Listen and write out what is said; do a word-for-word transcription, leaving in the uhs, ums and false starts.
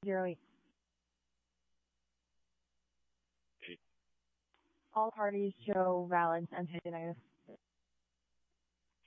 zero eight. Eight. All parties show valid entity negative.